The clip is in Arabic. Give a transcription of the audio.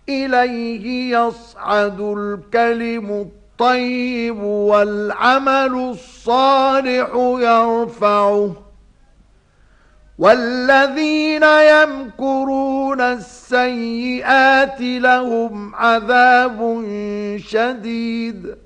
إليه يصعد الكلم الطيب والعمل الصالح يرفعه والذين يمكرون السيئات لهم عذاب شديد